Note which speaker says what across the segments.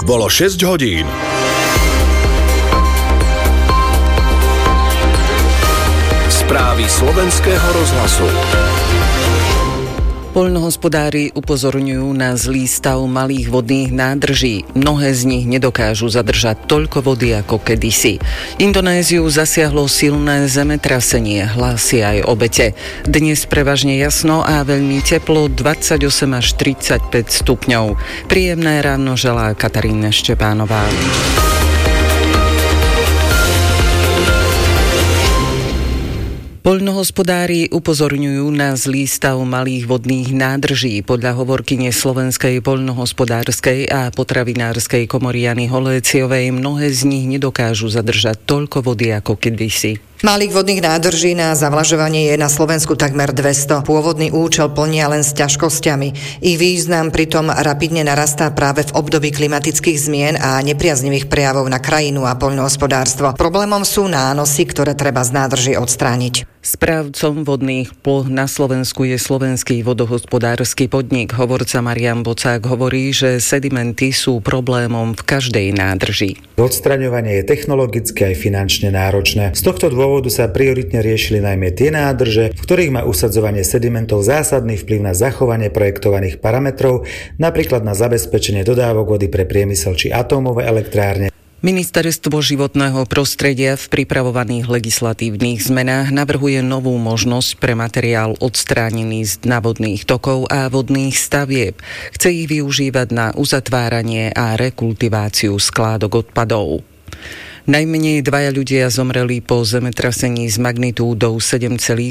Speaker 1: Bolo 6 hodín. Správy slovenského rozhlasu.
Speaker 2: Poľnohospodári upozorňujú na zlý stav malých vodných nádrží. Mnohé z nich nedokážu zadržať toľko vody ako kedysi. Indonéziu zasiahlo silné zemetrasenie, hlásia aj obete. Dnes prevažne jasno a veľmi teplo, 28 až 35 stupňov. Príjemné ráno želá Katarína Štepánová. Poľnohospodári upozorňujú na zlý stav malých vodných nádrží. Podľa hovorkyne Slovenskej poľnohospodárskej a potravinárskej komory Jany Holéciovej mnohé z nich nedokážu zadržať toľko vody ako kedysi.
Speaker 3: Malých vodných nádrží na zavlažovanie je na Slovensku takmer 200. Pôvodný účel plnia len s ťažkosťami. Ich význam pritom rapidne narastá práve v období klimatických zmien a nepriaznivých prejavov na krajinu a poľnohospodárstvo. Problémom sú nánosy, ktoré treba z nádrží odstrániť.
Speaker 2: Správcom vodných plôch na Slovensku je Slovenský vodohospodársky podnik. Hovorca Marian Bocák hovorí, že sedimenty sú problémom v každej nádrži.
Speaker 4: Odstraňovanie je technologicky aj finančne náročné. Z tohto dôvodu sa prioritne riešili najmä tie nádrže, v ktorých má usadzovanie sedimentov zásadný vplyv na zachovanie projektovaných parametrov, napríklad na zabezpečenie dodávok vody pre priemysel či atómové elektrárne.
Speaker 2: Ministerstvo životného prostredia v pripravovaných legislatívnych zmenách navrhuje novú možnosť pre materiál odstránený z dna vodných tokov a vodných stavieb. Chce ich využívať na uzatváranie a rekultiváciu skládok odpadov. Najmenej 2 ľudia zomreli po zemetrasení s magnitúdou 7,7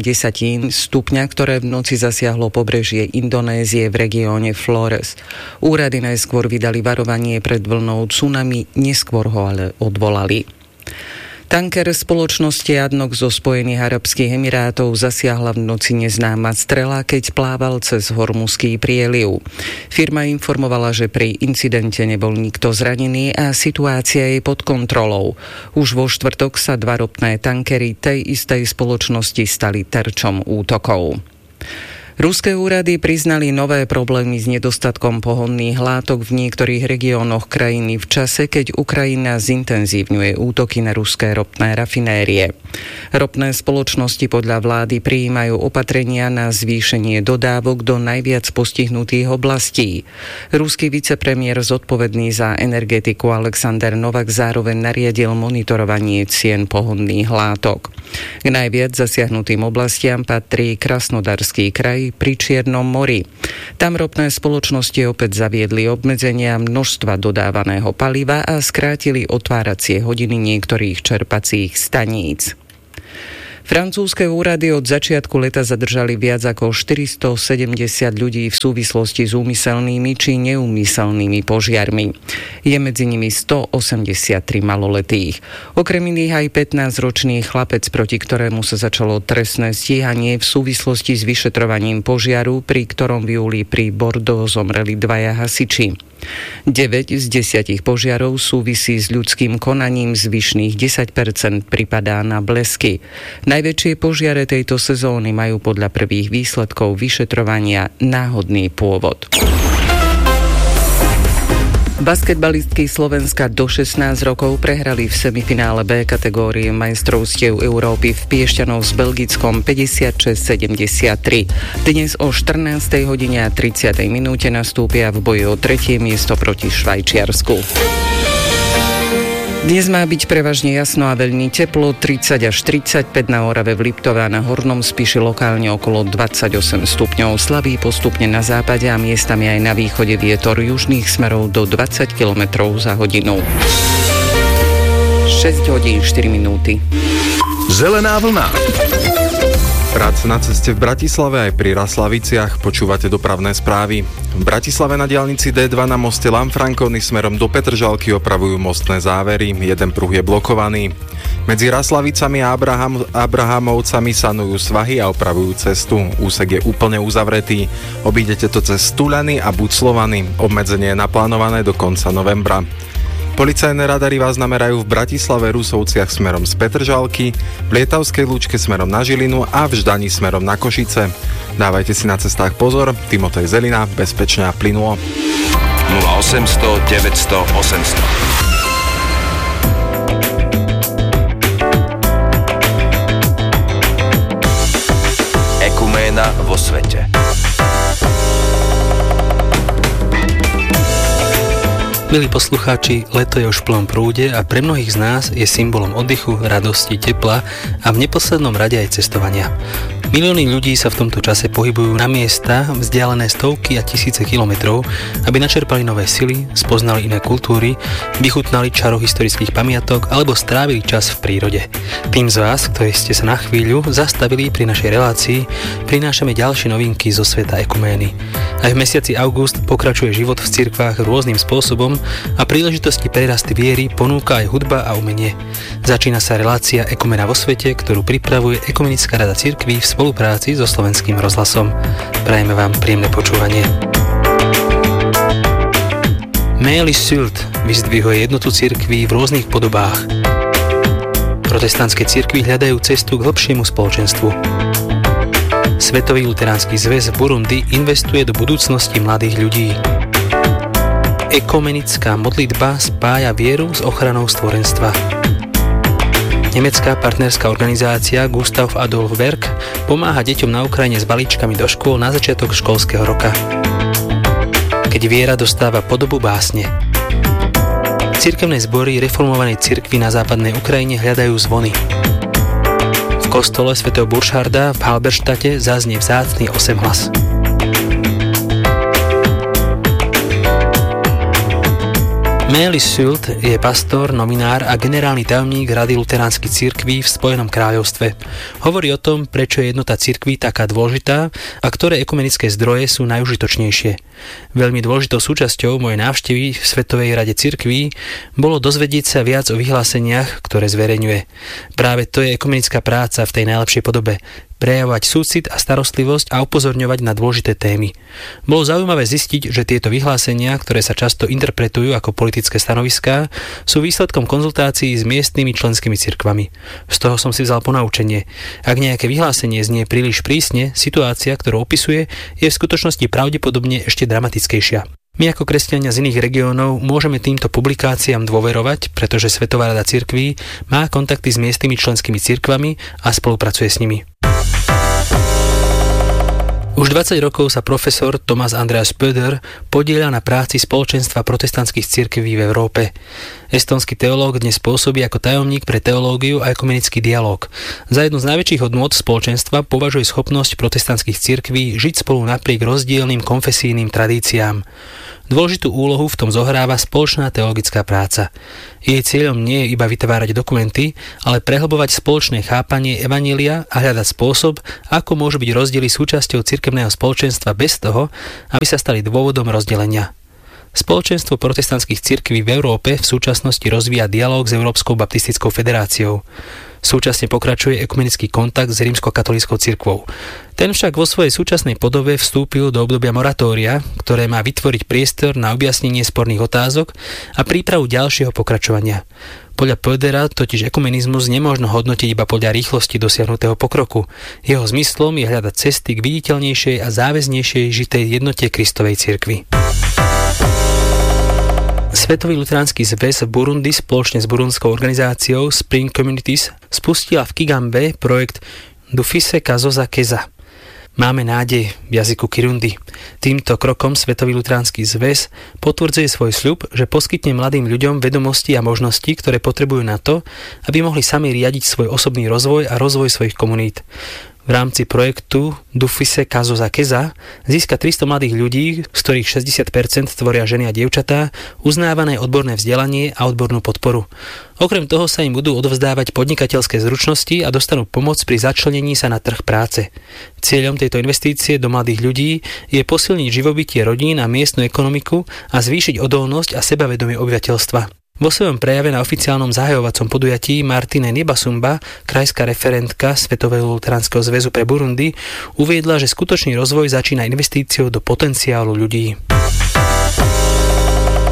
Speaker 2: stupňa, ktoré v noci zasiahlo pobrežie Indonézie v regióne Flores. Úrady najskôr vydali varovanie pred vlnou tsunami, neskôr ho ale odvolali. Tanker spoločnosti ADNOC zo Spojených arabských emirátov zasiahla v noci neznáma strela, keď plával cez Hormuzský prieliv. Firma informovala, že pri incidente nebol nikto zranený a situácia je pod kontrolou. Už vo štvrtok sa 2 ropné tankery tej istej spoločnosti stali terčom útokov. Ruské úrady priznali nové problémy s nedostatkom pohonných látok v niektorých regiónoch krajiny v čase, keď Ukrajina zintenzívňuje útoky na ruské ropné rafinérie. Ropné spoločnosti podľa vlády prijímajú opatrenia na zvýšenie dodávok do najviac postihnutých oblastí. Ruský vicepremiér zodpovedný za energetiku Alexander Novak zároveň nariadil monitorovanie cien pohonných látok. K najviac zasiahnutým oblastiam patrí Krasnodarský kraj pri Čiernom mori. Tam ropné spoločnosti opäť zaviedli obmedzenia množstva dodávaného paliva a skrátili otváracie hodiny niektorých čerpacích staníc. Francúzske úrady od začiatku leta zadržali viac ako 470 ľudí v súvislosti s úmyselnými či neúmyselnými požiarmi. Je medzi nimi 183 maloletých. Okrem iných aj 15-ročný chlapec, proti ktorému sa začalo trestné stíhanie v súvislosti s vyšetrovaním požiaru, pri ktorom v júli pri Bordeaux zomreli 2 hasiči. 9 z 10 požiarov súvisí s ľudským konaním, zvyšných 10% pripadá na blesky. Najväčšie požiare tejto sezóny majú podľa prvých výsledkov vyšetrovania náhodný pôvod. Basketbalistky Slovenska do 16 rokov prehrali v semifinále B kategórie majstrovstiev Európy v Piešťanoch s Belgickom 56-73. Dnes o 14:30 nastúpia v boji o 3. miesto proti Švajčiarsku. Dnes má byť prevažne jasno a veľmi teplo, 30 až 35 na Orave, v Liptove a na Hornom Spiši lokálne okolo 28 stupňov. Slabý postupne na západe a miestami aj na východe vietor južných smerov do 20 km za hodinu. 6 hodín 4 minúty.
Speaker 1: Zelená vlna.
Speaker 5: Práce na ceste v Bratislave aj pri Raslaviciach, počúvate dopravné správy. V Bratislave na diaľnici D2 na moste Lanfranconi smerom do Petržalky opravujú mostné závery, jeden pruh je blokovaný. Medzi Raslavicami a Abrahamovcami sanujú svahy a opravujú cestu. Úsek je úplne uzavretý. Obídete to cez Stuľany a Buclovany. Obmedzenie je naplánované do konca novembra. Policajné radary vás namerajú v Bratislave, Rusovciach smerom z Petržalky, v Lietavskej Lúčke smerom na Žilinu a v Ždani smerom na Košice. Dávajte si na cestách pozor, Timotej Zelina, bezpečne a plynulo.
Speaker 1: 0800 900 800. Ekuména vo svete.
Speaker 6: Milí poslucháči, leto je už v plnom prúde a pre mnohých z nás je symbolom oddychu, radosti, tepla a v neposlednom rade aj cestovania. Milióny ľudí sa v tomto čase pohybujú na miesta vzdialené stovky a tisíce kilometrov, aby načerpali nové sily, spoznali iné kultúry, vychutnali čaro historických pamiatok alebo strávili čas v prírode. Tým z vás, ktorí ste sa na chvíľu zastavili pri našej relácii, prinášame ďalšie novinky zo sveta ekumény. Aj v mesiaci august pokračuje život v cirkvách rôznym spôsobom a príležitosti prerasty viery ponúka aj hudba a umenie. Začína sa relácia Ekuména vo svete, ktorú pripravuje Ekumenická rada cirkví v spolupráci so Slovenským rozhlasom. Prajeme vám príjemné počúvanie. Melis Sylt vyzdvihuje jednotu cirkví v rôznych podobách. Protestantské cirkvi hľadajú cestu k hlbšiemu spoločenstvu. Svetový luteránsky zväz v Burundi investuje do budúcnosti mladých ľudí. Ekumenická modlitba spája vieru s ochranou stvorenstva. Nemecká partnerská organizácia Gustav Adolf Werk pomáha deťom na Ukrajine s balíčkami do škôl na začiatok školského roka. Keď viera dostáva podobu básne. Cirkevné zbory reformovanej cirkvi na západnej Ukrajine hľadajú zvony. V kostole svätého Burcharda v Halberštate zaznie vzácny 8-hlas. Melis Sylt je pastor, nominár a generálny tajomník Rady luteránskych cirkví v Spojenom kráľovstve. Hovorí o tom, prečo je jednota cirkví taká dôležitá a ktoré ekumenické zdroje sú najužitočnejšie. Veľmi dôležitou súčasťou mojej návštevy v Svetovej rade cirkví bolo dozvedieť sa viac o vyhláseniach, ktoré zverejňuje. Práve to je ekumenická práca v tej najlepšej podobe. Prejavovať súcit a starostlivosť a upozorňovať na dôležité témy. Bolo zaujímavé zistiť, že tieto vyhlásenia, ktoré sa často interpretujú ako politické stanoviská, sú výsledkom konzultácií s miestnymi členskými cirkvami. Z toho som si vzal ponaučenie. Ak nejaké vyhlásenie znie príliš prísne, situácia, ktorú opisuje, je v skutočnosti pravdepodobne ešte dramatickejšia. My ako kresťania z iných regiónov môžeme týmto publikáciám dôverovať, pretože Svetová rada cirkví má kontakty s miestnymi členskými cirkvami a spolupracuje s nimi. Už 20 rokov sa profesor Thomas Andreas Pöder podieľa na práci spoločenstva protestantských cirkví v Európe. Estonský teológ dnes pôsobí ako tajomník pre teológiu a ekumenický dialóg. Za jednu z najväčších hodnôt spoločenstva považuje schopnosť protestantských cirkví žiť spolu napriek rozdielnym konfesijným tradíciám. Dôležitú úlohu v tom zohráva spoločná teologická práca. Jej cieľom nie je iba vytvárať dokumenty, ale prehlbovať spoločné chápanie evanjelia a hľadať spôsob, ako môžu byť rozdiely súčasťou cirkevného spoločenstva bez toho, aby sa stali dôvodom rozdelenia. Spoločenstvo protestantských cirkví v Európe v súčasnosti rozvíja dialóg s Európskou baptistickou federáciou. Súčasne pokračuje ekumenický kontakt s rímskokatolíckou cirkvou. Ten však vo svojej súčasnej podobe vstúpil do obdobia moratória, ktoré má vytvoriť priestor na objasnenie sporných otázok a prípravu ďalšieho pokračovania. Podľa Pödera totiž ekumenizmus nemôžno hodnotiť iba podľa rýchlosti dosiahnutého pokroku. Jeho zmyslom je hľadať cesty k viditeľnejšej a záväznejšej žitej jednote Kristovej cirkvi. Svetový luteránsky zväz v Burundi spoločne s burundskou organizáciou Spring Communities spustila v Kigambe projekt Dufise Kazoza Keza. Máme nádej v jazyku Kirundi. Týmto krokom Svetový luteránsky zväz potvrdzuje svoj sľub, že poskytne mladým ľuďom vedomosti a možnosti, ktoré potrebujú na to, aby mohli sami riadiť svoj osobný rozvoj a rozvoj svojich komunít. V rámci projektu Dufise Kazoza Keza získa 300 mladých ľudí, z ktorých 60% tvoria ženy a dievčatá, uznávané odborné vzdelanie a odbornú podporu. Okrem toho sa im budú odovzdávať podnikateľské zručnosti a dostanú pomoc pri začlenení sa na trh práce. Cieľom tejto investície do mladých ľudí je posilniť živobytie rodín a miestnu ekonomiku a zvýšiť odolnosť a sebavedomie obyvateľstva. Vo svojom prejave na oficiálnom zahajovacom podujatí Martine Nibasumba, krajská referentka Svetového luteránskeho zväzu pre Burundi, uviedla, že skutočný rozvoj začína investíciou do potenciálu ľudí.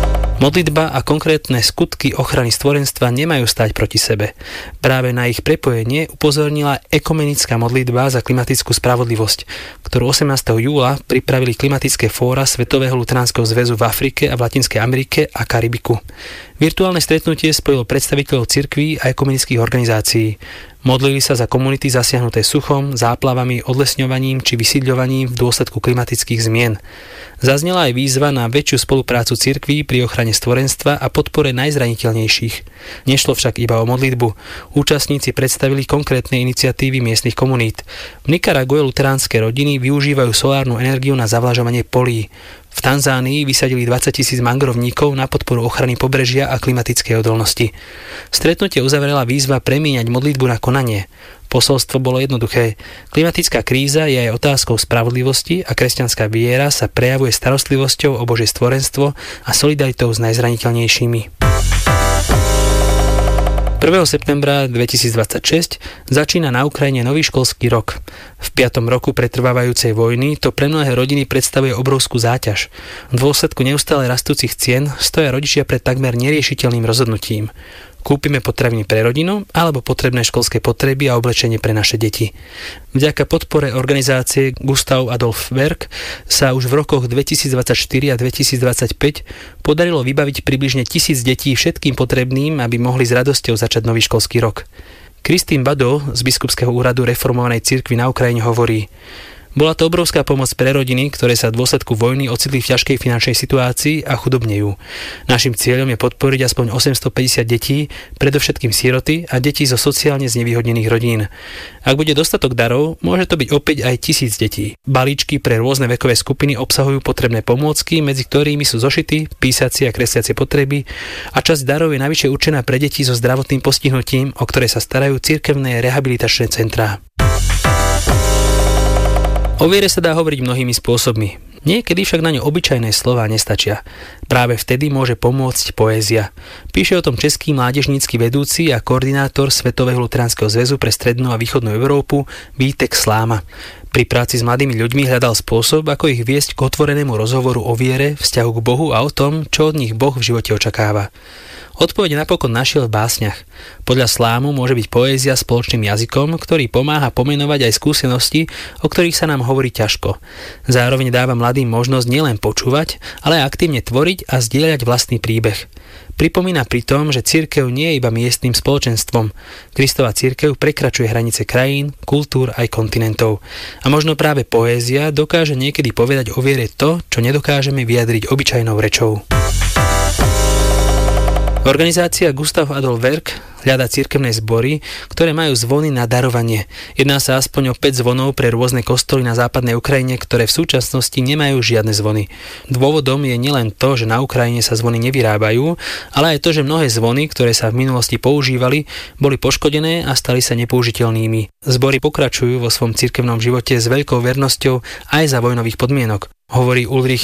Speaker 6: Modlitba a konkrétne skutky ochrany stvorenstva nemajú stáť proti sebe. Práve na ich prepojenie upozornila ekumenická modlitba za klimatickú spravodlivosť, ktorú 18. júla pripravili klimatické fóra Svetového luteránskeho zväzu v Afrike a v Latinskej Amerike a Karibiku. Virtuálne stretnutie spojilo predstaviteľov cirkví a ekumenických organizácií. Modlili sa za komunity zasiahnuté suchom, záplavami, odlesňovaním či vysídľovaním v dôsledku klimatických zmien. Zaznela aj výzva na väčšiu spoluprácu cirkví pri ochrane stvorenstva a podpore najzraniteľnejších. Nešlo však iba o modlitbu. Účastníci predstavili konkrétne iniciatívy miestnych komunít. V Nikarague luteránske rodiny využívajú solárnu energiu na zavlažovanie polí. V Tanzánii vysadili 20 000 mangrovníkov na podporu ochrany pobrežia a klimatickej odolnosti. Stretnutie uzavrela výzva premieňať modlitbu na konanie. Posolstvo bolo jednoduché. Klimatická kríza je aj otázkou spravodlivosti a kresťanská viera sa prejavuje starostlivosťou o Božie stvorenstvo a solidaritou s najzraniteľnejšími. 1. septembra 2026 začína na Ukrajine nový školský rok. V 5. roku pretrvávajúcej vojny to pre mnohé rodiny predstavuje obrovskú záťaž. V dôsledku neustále rastúcich cien stoja rodičia pred takmer neriešiteľným rozhodnutím. Kúpime potraviny pre rodinu alebo potrebné školské potreby a oblečenie pre naše deti. Vďaka podpore organizácie Gustav Adolf Werk sa už v rokoch 2024 a 2025 podarilo vybaviť približne 1000 detí všetkým potrebným, aby mohli s radosťou začať nový školský rok. Christine Bado z Biskupského úradu reformovanej cirkvi na Ukrajine hovorí: bola to obrovská pomoc pre rodiny, ktoré sa v dôsledku vojny ocitli v ťažkej finančnej situácii a chudobnejú. Naším cieľom je podporiť aspoň 850 detí, predovšetkým siroty a deti zo sociálne znevýhodnených rodín. Ak bude dostatok darov, môže to byť opäť aj 1000 detí. Balíčky pre rôzne vekové skupiny obsahujú potrebné pomôcky, medzi ktorými sú zošity, písacie a kresliacie potreby, a časť darov je navyše určená pre deti so zdravotným postihnutím, o ktoré sa starajú cirkevné rehabilitačné centrá. O viere sa dá hovoriť mnohými spôsobmi. Niekedy však na ňu obyčajné slová nestačia. Práve vtedy môže pomôcť poézia. Píše o tom český mládežnícky vedúci a koordinátor Svetového luteránskeho zväzu pre strednú a východnú Európu Vítek Sláma. Pri práci s mladými ľuďmi hľadal spôsob, ako ich viesť k otvorenému rozhovoru o viere, vzťahu k Bohu a o tom, čo od nich Boh v živote očakáva. Odpoveď napokon našiel v básniach. Podľa Slámu môže byť poézia spoločným jazykom, ktorý pomáha pomenovať aj skúsenosti, o ktorých sa nám hovorí ťažko. Zároveň dáva mladým možnosť nielen počúvať, ale aj aktívne tvoriť a zdieľať vlastný príbeh. Pripomína pritom, že cirkev nie je iba miestnym spoločenstvom. Kristova cirkev prekračuje hranice krajín, kultúr aj kontinentov. A možno práve poézia dokáže niekedy povedať o viere to, čo nedokážeme vyjadriť obyčajnou rečou. Organizácia Gustav Adolf Werk hľadá cirkevné zbory, ktoré majú zvony na darovanie. Jedná sa aspoň o 5 zvonov pre rôzne kostoly na západnej Ukrajine, ktoré v súčasnosti nemajú žiadne zvony. Dôvodom je nielen to, že na Ukrajine sa zvony nevyrábajú, ale aj to, že mnohé zvony, ktoré sa v minulosti používali, boli poškodené a stali sa nepoužiteľnými. Zbory pokračujú vo svojom cirkevnom živote s veľkou vernosťou aj za vojnových podmienok, hovorí Ulrich